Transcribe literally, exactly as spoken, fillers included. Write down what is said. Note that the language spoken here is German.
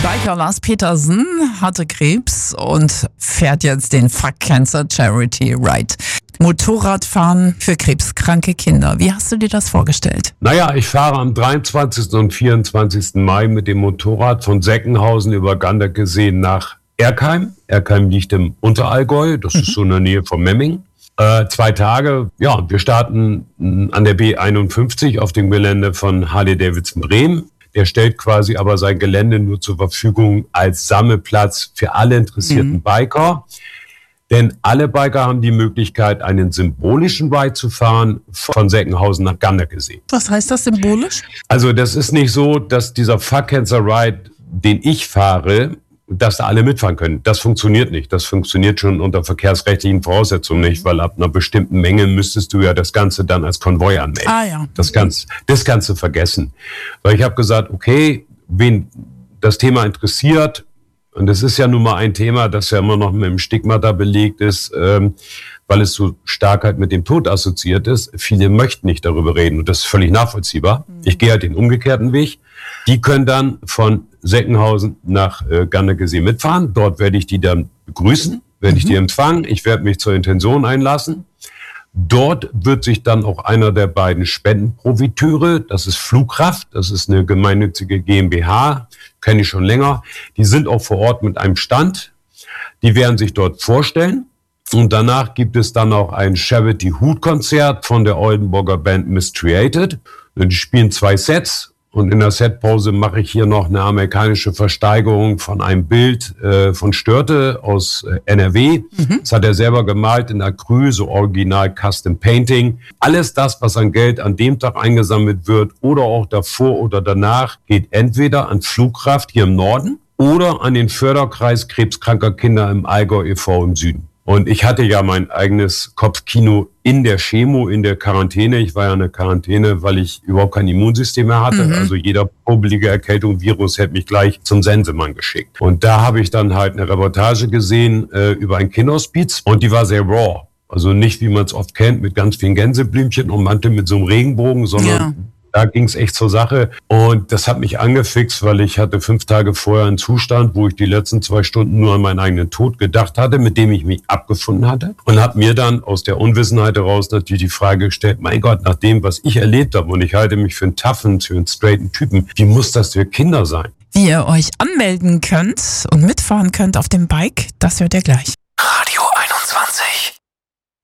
Biker Lars Petersen hatte Krebs und fährt jetzt den Fuck Cancer Charity Ride. Motorradfahren für krebskranke Kinder. Wie hast du dir das vorgestellt? Naja, ich fahre am dreiundzwanzigsten und vierundzwanzigsten Mai mit dem Motorrad von Seckenhausen über Ganderkesee nach Erkheim. Erkheim liegt im Unterallgäu, das mhm. ist so in der Nähe von Memmingen. Äh, zwei Tage, ja, wir starten an der B einundfünfzig auf dem Gelände von Harley-Davidson Bremen. Der stellt quasi aber sein Gelände nur zur Verfügung als Sammelplatz für alle interessierten mhm. Biker. Denn alle Biker haben die Möglichkeit, einen symbolischen Ride zu fahren von Seckenhausen nach Ganderkesee. Was heißt das symbolisch? Also das ist nicht so, dass dieser Fuck Cancer Ride, den ich fahre, dass da alle mitfahren können. Das funktioniert nicht. Das funktioniert schon unter verkehrsrechtlichen Voraussetzungen nicht, weil ab einer bestimmten Menge müsstest du ja das Ganze dann als Konvoi anmelden. Ah, ja. Das Ganze, das Ganze vergessen. Weil ich habe gesagt, okay, wen das Thema interessiert, und das ist ja nun mal ein Thema, das ja immer noch mit dem Stigma da belegt ist, ähm, weil es so stark halt mit dem Tod assoziiert ist. Viele möchten nicht darüber reden und das ist völlig nachvollziehbar. Mhm. Ich gehe halt den umgekehrten Weg. Die können dann von Seckenhausen nach äh, Ganderkesee mitfahren. Dort werde ich die dann begrüßen, werde mhm. ich die empfangen. Ich werde mich zur Intention einlassen. Dort wird sich dann auch einer der beiden Spendenprofiteure, das ist Flugkraft, das ist eine gemeinnützige GmbH, kenne ich schon länger, die sind auch vor Ort mit einem Stand. Die werden sich dort vorstellen. Und danach gibt es dann auch ein Charity-Hut-Konzert von der Oldenburger Band Mistreated. Die spielen zwei Sets. Und in der Setpause mache ich hier noch eine amerikanische Versteigerung von einem Bild äh, von Störte aus äh, N R W. Mhm. Das hat er selber gemalt in Acryl, so original Custom Painting. Alles das, was an Geld an dem Tag eingesammelt wird oder auch davor oder danach, geht entweder an Flugkraft hier im Norden oder an den Förderkreis krebskranker Kinder im Allgäu e V im Süden. Und ich hatte ja mein eigenes Kopfkino in der Chemo, in der Quarantäne. Ich war ja in der Quarantäne, weil ich überhaupt kein Immunsystem mehr hatte. Mhm. Also jeder probelige Erkältung, Virus hätte mich gleich zum Sensemann geschickt. Und da habe ich dann halt eine Reportage gesehen äh, über ein Kinderhospiz und die war sehr raw. Also nicht, wie man es oft kennt, mit ganz vielen Gänseblümchen und Mantel mit so einem Regenbogen, sondern ja. Da ging es echt zur Sache und das hat mich angefixt, weil ich hatte fünf Tage vorher einen Zustand, wo ich die letzten zwei Stunden nur an meinen eigenen Tod gedacht hatte, mit dem ich mich abgefunden hatte und habe mir dann aus der Unwissenheit heraus natürlich die Frage gestellt, mein Gott, nach dem, was ich erlebt habe und ich halte mich für einen toughen, für einen straighten Typen, wie muss das für Kinder sein? Wie ihr euch anmelden könnt und mitfahren könnt auf dem Bike, das hört ihr gleich.